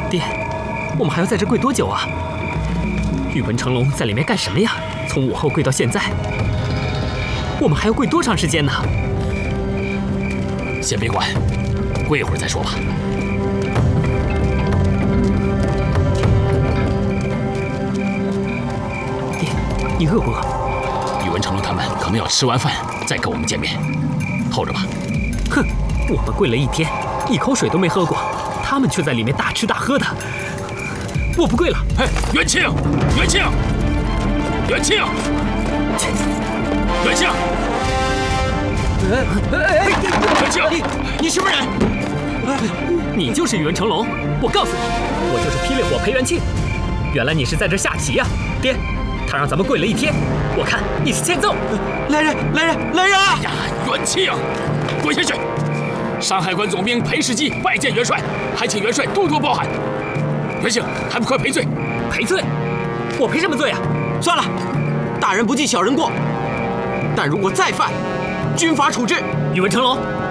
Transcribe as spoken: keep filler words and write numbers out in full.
爹，我们还要在这跪多久啊？宇文成龙在里面干什么呀？从武后跪到现在，我们还要跪多长时间呢？ 先别管，跪一会儿再说吧。 爹，你饿不饿？ 宇文成龙他们可能要吃完饭再跟我们见面，候着吧。 哼，我们跪了一天，一口水都没喝过，他们却在里面大吃大喝的。我不跪了。 哎，元庆，元庆，元庆，元庆，元庆， 你你什么人？ 你就是宇文成龙！我告诉你，我就是霹雳火裴元庆。原来你是在这下棋呀，爹！他让咱们跪了一天，我看你是欠揍。 来人，来人，来人啊！ 呀，元庆，跪下去！山海关总兵裴世基拜见元帅，还请元帅多多包涵。元庆，还不快赔罪？ 赔罪？我赔什么罪啊？ 算了，大人不计小人过。但如果再犯，军法处置。 宇文成龙，